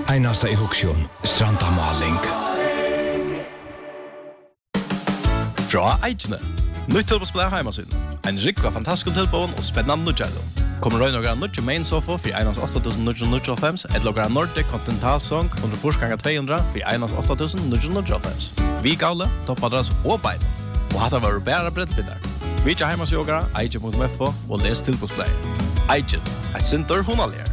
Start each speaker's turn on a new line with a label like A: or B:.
A: Einasta i Huksjon, Strandamaling.
B: Fra Eikene. Nytt tilbådsblad heimasyn. En rikk av fantastisk tilbån og spennende nødgjældo. Kommer røy noen nødje main sofa for 1.8.995 et noen Nordic Continental Song 100x200 for 1.8.995. Vi gale, toppadress og bein. Og hatt var bæra brettbindar. Vi ikke heimasjogere, eikje.fo og les tilbådsblad. Eikjen, et sinter hunalier.